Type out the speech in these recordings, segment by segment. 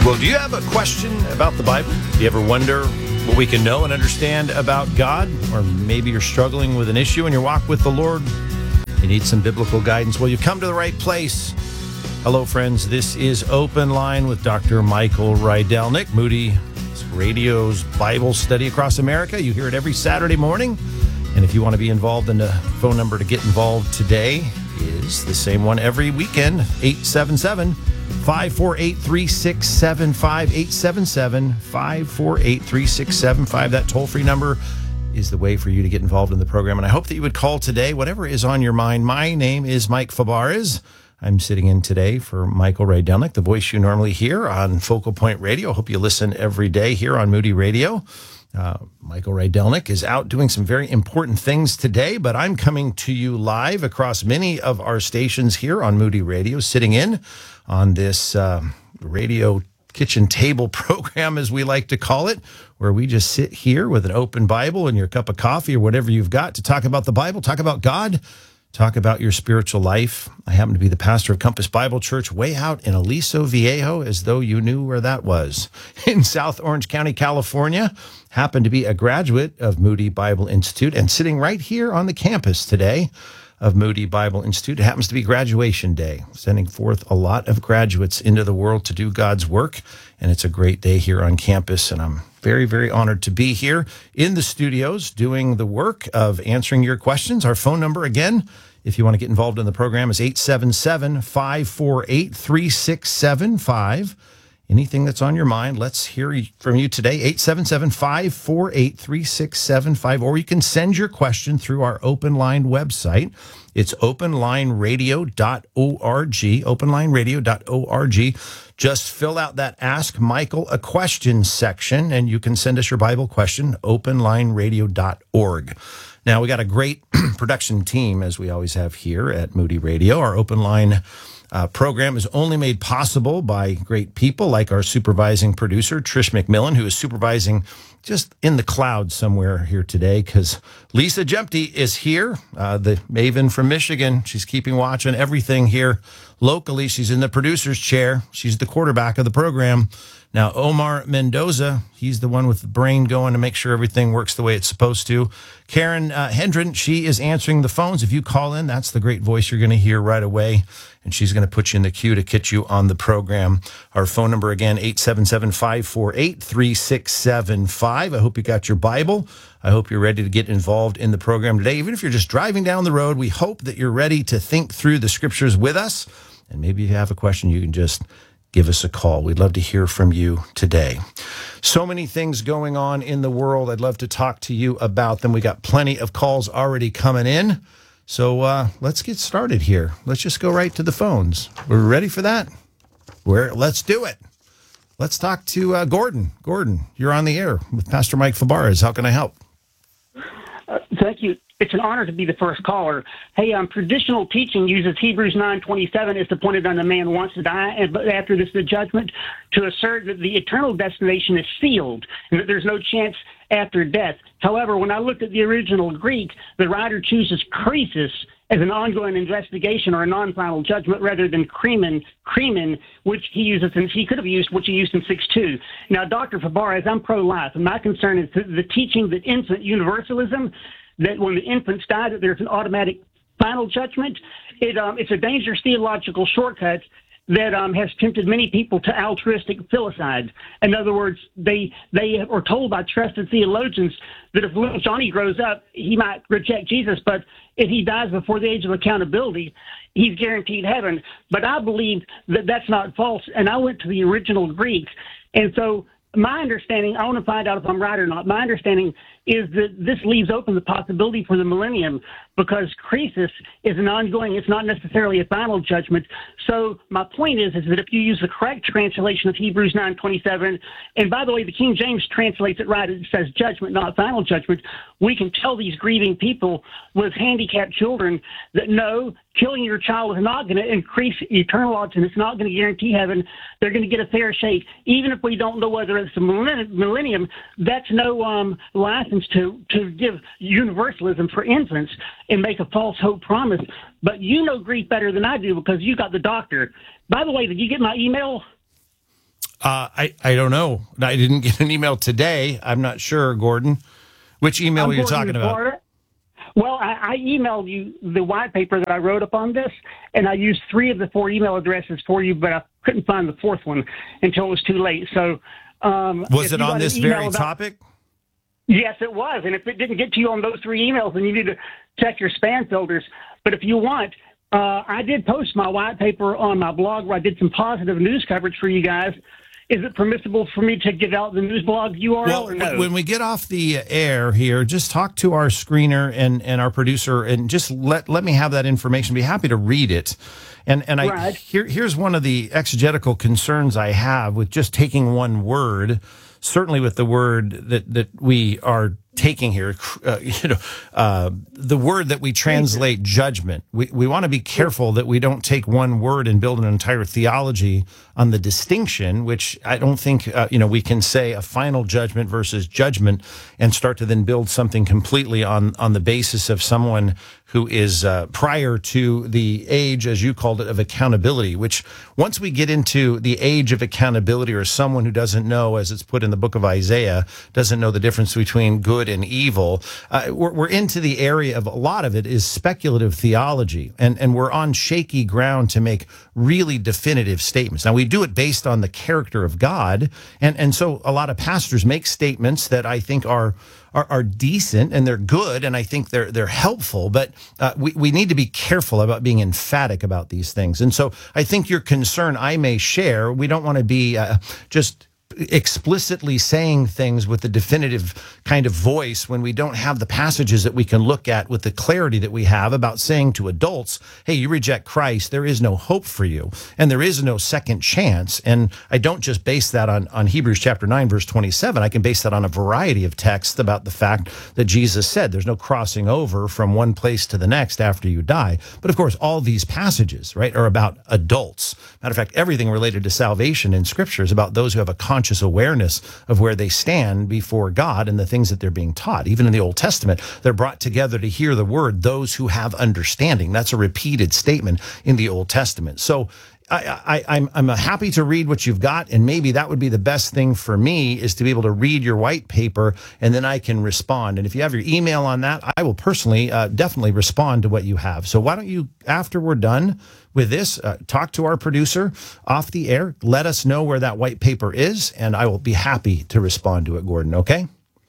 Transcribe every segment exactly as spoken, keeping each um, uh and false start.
Well, do you have a question about the Bible? Do you ever wonder what we can know and understand about God? Or maybe you're struggling with an issue in your walk with the Lord. You need some biblical guidance. Well, you come to the right place. Hello, friends. This is Open Line with Doctor Michael Rydelnik, Moody Radio's Bible study across America. You hear it every Saturday morning. And if you want to be involved, in the phone number to get involved today is the same one every weekend, eight seven seven, five four eight, three six seven five, eight seven seven, five four eight, three six seven five. That toll-free number is the way for you to get involved in the program. And I hope that you would call today, whatever is on your mind. My name is Mike Fabarez. I'm sitting in today for Michael Rydelnik, the voice you normally hear on Focal Point Radio. I hope you listen every day here on Moody Radio. Uh, Michael Rydelnik is out doing some very important things today, but I'm coming to you live across many of our stations here on Moody Radio, sitting in on this uh, radio kitchen table program, as we like to call it, where we just sit here with an open Bible and your cup of coffee or whatever you've got to talk about the Bible, talk about God, talk about your spiritual life. I happen to be the pastor of Compass Bible Church way out in Aliso Viejo, as though you knew where that was, in South Orange County, California. Happen to be a graduate of Moody Bible Institute and sitting right here on the campus today of Moody Bible Institute. It happens to be graduation day, sending forth a lot of graduates into the world to do God's work. And it's a great day here on campus. And I'm very, very honored to be here in the studios doing the work of answering your questions. Our phone number, again, if you want to get involved in the program, is eight seven seven, five four eight, three six seven five. Anything that's on your mind, let's hear from you today, eight seven seven, five four eight, three six seven five, or you can send your question through our Open Line website. It's open line radio dot org, open line radio dot org. Just fill out that Ask Michael a Question section, and you can send us your Bible question, open line radio dot org. Now, we got a great production team, as we always have here at Moody Radio. Our Open Line Uh, program is only made possible by great people like our supervising producer, Trish McMillan, who is supervising just in the clouds somewhere here today, because Lisa Jempty is here, uh, the maven from Michigan. She's keeping watch on everything here locally. She's in the producer's chair. She's the quarterback of the program. Now, Omar Mendoza, he's the one with the brain going to make sure everything works the way it's supposed to. Karen uh, Hendren, she is answering the phones. If you call in, that's the great voice you're going to hear right away, and she's going to put you in the queue to get you on the program. Our phone number, again, eight seven seven, five four eight, three six seven five. I hope you got your Bible. I hope you're ready to get involved in the program today. Even if you're just driving down the road, we hope that you're ready to think through the scriptures with us. And maybe if you have a question, you can just give us a call. We'd love to hear from you today. So many things going on in the world. I'd love to talk to you about them. We got plenty of calls already coming in. So uh, let's get started here. Let's just go right to the phones. We're ready for that? We're, let's do it. Let's talk to uh, Gordon. Gordon, you're on the air with Pastor Mike Fabarez. How can I help? Uh, thank you. It's an honor to be the first caller. Hey, um, traditional teaching uses Hebrews nine twenty-seven as appointed on the man wants to die, and but after this, the judgment, to assert that the eternal destination is sealed and that there's no chance after death. However, when I looked at the original Greek, the writer chooses krisis as an ongoing investigation or a non-final judgment rather than kremen, kremen, which he uses, and he could have used, which he used in six two. Now, Doctor Fabarez, I'm pro-life, and my concern is the, the teaching that infant universalism, that when the infants die, that there's an automatic final judgment. It, um, it's a dangerous theological shortcut that um, has tempted many people to altruistic filicide. In other words, they they are told by trusted theologians that if little Johnny grows up, he might reject Jesus, but if he dies before the age of accountability, he's guaranteed heaven. But I believe that that's not false, and I went to the original Greek, and so my understanding, I want to find out if I'm right or not, my understanding is that this leaves open the possibility for the millennium because krisis is an ongoing, it's not necessarily a final judgment. So my point is, is that if you use the correct translation of Hebrews nine twenty-seven, and by the way, the King James translates it right, it says judgment, not final judgment, we can tell these grieving people with handicapped children that no, killing your child is not going to increase eternal odds and it's not going to guarantee heaven. They're going to get a fair shake. Even if we don't know whether it's the millennium, that's no um, license to, to give universalism for infants and make a false hope promise. But you know Greek better than I do because you got the doctor. By the way, did you get my email? Uh, I, I don't know. I didn't get an email today. I'm not sure, Gordon. Which email I'm are you Gordon talking about? Florida. Well, I, I emailed you the white paper that I wrote up on this, and I used three of the four email addresses for you, but I couldn't find the fourth one until it was too late. So, um, was it on this very about, topic? Yes, it was. And if it didn't get to you on those three emails, then you need to check your spam filters. But if you want, uh, I did post my white paper on my blog where I did some positive news coverage for you guys. Is it permissible for me to give out the news blog U R L well, or no? When we get off the air here, just talk to our screener and, and our producer and just let let me have that information. Be happy to read it. And and I right. here here's one of the exegetical concerns I have with just taking one word, certainly with the word that, that we are taking here, uh, you know, uh, the word that we translate judgment. We we want to be careful that we don't take one word and build an entire theology on the distinction, which I don't think, uh, you know, we can say a final judgment versus judgment and start to then build something completely on, on the basis of someone who is uh, prior to the age, as you called it, of accountability, which once we get into the age of accountability or someone who doesn't know, as it's put in the book of Isaiah, doesn't know the difference between good and evil, uh, we're, we're into the area of a lot of it is speculative theology, and, and we're on shaky ground to make really definitive statements. Now, we do it based on the character of God, and, and so a lot of pastors make statements that I think are Are, are decent and they're good, and I think they're they're helpful, but uh, we, we need to be careful about being emphatic about these things. And so I think your concern I may share. We don't want to be uh, just explicitly saying things with the definitive kind of voice when we don't have the passages that we can look at with the clarity that we have about saying to adults, hey, you reject Christ, there is no hope for you, and there is no second chance. And I don't just base that on, on Hebrews chapter nine, verse twenty-seven. I can base that on a variety of texts about the fact that Jesus said there's no crossing over from one place to the next after you die. But of course, all these passages, right, are about adults. Matter of fact, everything related to salvation in Scripture is about those who have a conscious awareness of where they stand before God and the things that they're being taught. Even in the Old Testament, they're brought together to hear the word, those who have understanding. That's a repeated statement in the Old Testament. So I, I, I'm, I'm happy to read what you've got, and maybe that would be the best thing for me is to be able to read your white paper, and then I can respond. And if you have your email on that, I will personally uh, definitely respond to what you have. So why don't you, after we're done with this, uh, talk to our producer off the air, let us know where that white paper is, and I will be happy to respond to it, Gordon, okay?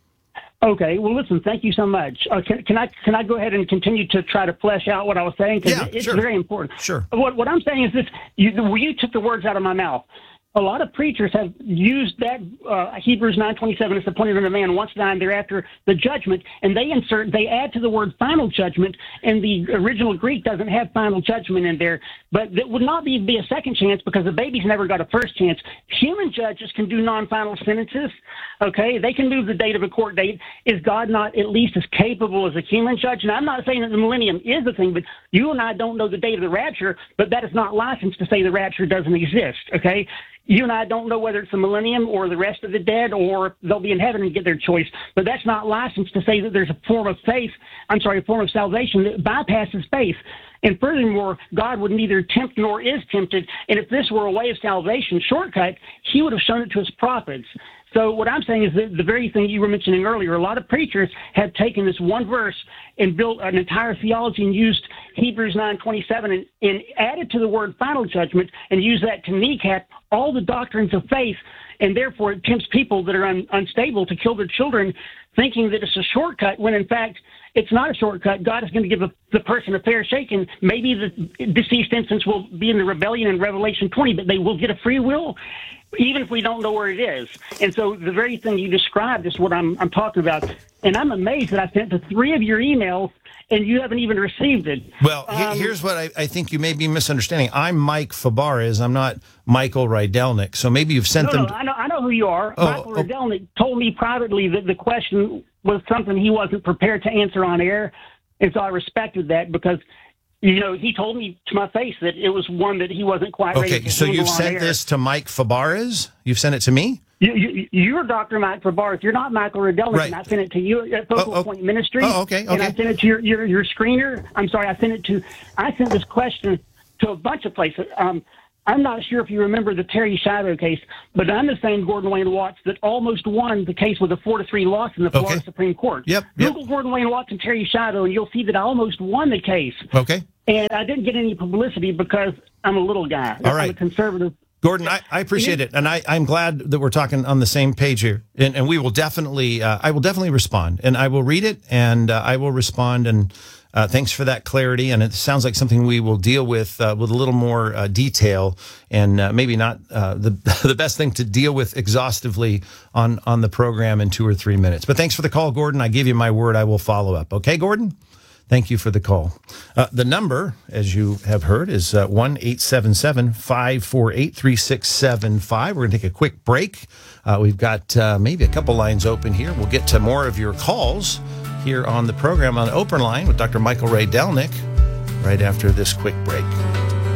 Okay. Well, listen, thank you so much. Uh, can, can I can I go ahead and continue to try to flesh out what I was saying? Because yeah, it's sure. very important. Sure. What, what I'm saying is this. You, you took the words out of my mouth. A lot of preachers have used that uh, Hebrews nine twenty-seven is appointed unto man once died, thereafter the judgment, and they insert, they add to the word final judgment, and the original Greek doesn't have final judgment in there, but that would not be, be a second chance because the baby's never got a first chance. Human judges can do non-final sentences, okay? They can move the date of a court date. Is God not at least as capable as a human judge? And I'm not saying that the millennium is the thing, but you and I don't know the date of the rapture, but that is not licensed to say the rapture doesn't exist, okay? You and I don't know whether it's the millennium or the rest of the dead or they'll be in heaven and get their choice. But that's not licensed to say that there's a form of faith, I'm sorry, a form of salvation that bypasses faith. And furthermore, God would neither tempt nor is tempted. And if this were a way of salvation shortcut, he would have shown it to his prophets. So what I'm saying is that the very thing you were mentioning earlier, a lot of preachers have taken this one verse and built an entire theology and used Hebrews nine twenty-seven and, and added to the word final judgment and used that to kneecap all the doctrines of faith. And therefore it tempts people that are un, unstable to kill their children, thinking that it's a shortcut when in fact it's not a shortcut. God is going to give a, the person a fair shake, and maybe the deceased instance will be in the rebellion in Revelation twenty, but they will get a free will, even if we don't know where it is. And so the very thing you described is what I'm, I'm talking about. And I'm amazed that I sent the three of your emails and you haven't even received it. Well, um, here's what I, I think you may be misunderstanding. I'm Mike Fabarez. I'm not Michael Rydelnik. So maybe you've sent no, them. No, I know, I know who you are. Oh, Michael oh. Rydelnik told me privately that the question was something he wasn't prepared to answer on air. And so I respected that because, you know, he told me to my face that it was one that he wasn't quite ready to Okay, so handle you've on sent air. this to Mike Fabarez? You've sent it to me? You, you, you're Doctor Mike Fabarez. You're not Michael Rydelnik. Right. And I sent it to you at Focal Oh, oh. Point Ministry. Oh, okay, And I okay. sent it to your, your, your screener. I'm sorry, I sent it to, I sent this question to a bunch of places. Um, I'm not sure if you remember the Terry Shiloh case, but I'm the same Gordon Wayne Watts that almost won the case with a four to three loss in the Florida Okay. Supreme Court. Yep, Google yep. Gordon Wayne Watts and Terry Shiloh, and you'll see that I almost won the case. Okay. And I didn't get any publicity because I'm a little guy. All I'm right. a conservative. Gordon, I, I appreciate it, and I, I'm glad that we're talking on the same page here. And, and we will definitely, uh, I will definitely respond, and I will read it, and uh, I will respond. And uh, thanks for that clarity. And it sounds like something we will deal with uh, with a little more uh, detail, and uh, maybe not uh, the the best thing to deal with exhaustively on on the program in two or three minutes. But thanks for the call, Gordon. I give you my word. I will follow up. Okay, Gordon. Thank you for the call. Uh, the number, as you have heard, is uh, one eight seven seven, five four eight, three six seven five. We're going to take a quick break. Uh, we've got uh, maybe a couple lines open here. We'll get to more of your calls here on the program on the open line with Doctor Michael Ray Delnick right after this quick break.